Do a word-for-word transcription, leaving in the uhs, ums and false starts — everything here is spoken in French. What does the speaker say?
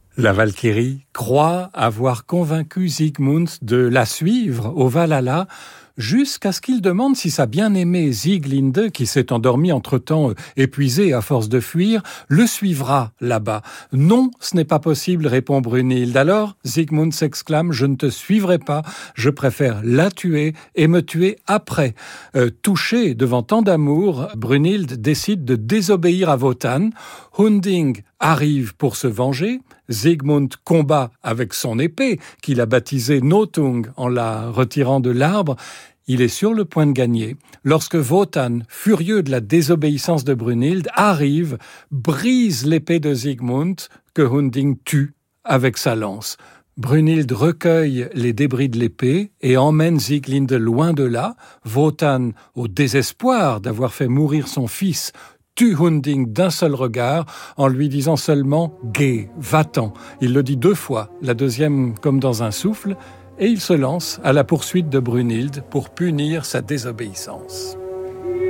La Valkyrie croit avoir convaincu Siegmund de la suivre au Valhalla jusqu'à ce qu'il demande si sa bien-aimée Sieglinde, qui s'est endormie entre-temps épuisée à force de fuir, le suivra là-bas. « Non, ce n'est pas possible », répond Brunhilde. Alors Siegmund s'exclame « Je ne te suivrai pas, je préfère la tuer et me tuer après ». Euh, touchée devant tant d'amour, Brunhilde décide de désobéir à Wotan. Hunding arrive pour se venger. Siegmund combat avec son épée, qu'il a baptisée Nothung en la retirant de l'arbre. Il est sur le point de gagner lorsque Wotan, furieux de la désobéissance de Brunhilde, arrive, brise l'épée de Siegmund que Hunding tue avec sa lance. Brunhilde recueille les débris de l'épée et emmène Sieglinde loin de là. Wotan, au désespoir d'avoir fait mourir son fils, tue Hunding d'un seul regard en lui disant seulement « Geh, va-t'en ». Il le dit deux fois, la deuxième comme dans un souffle, et il se lance à la poursuite de Brunhilde pour punir sa désobéissance.